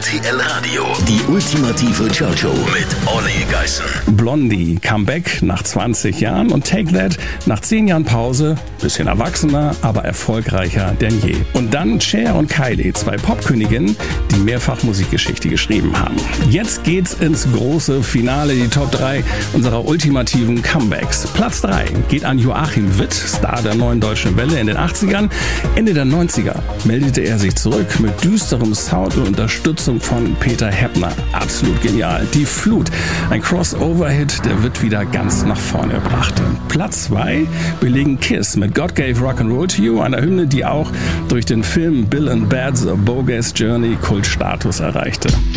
RTL Radio, die ultimative Chow-Show mit Olli Geißen. Blondie, Comeback nach 20 Jahren und Take That nach 10 Jahren Pause, bisschen erwachsener, aber erfolgreicher denn je. Und dann Cher und Kylie, 2 Popköniginnen, die mehrfach Musikgeschichte geschrieben haben. Jetzt geht's ins große Finale, die Top 3 unserer ultimativen Comebacks. Platz 3 geht an Joachim Witt, Star der Neuen Deutschen Welle in den 80ern. Ende der 90er meldete er sich zurück mit düsterem Sound und Unterstützung von Peter Heppner. Absolut genial. Die Flut, ein Crossover-Hit, der wird wieder ganz nach vorne gebracht. Platz 2 belegen Kiss mit God Gave Rock'n'Roll to You, einer Hymne, die auch durch den Film Bill and Bad's A Bogus Journey Kultstatus erreichte.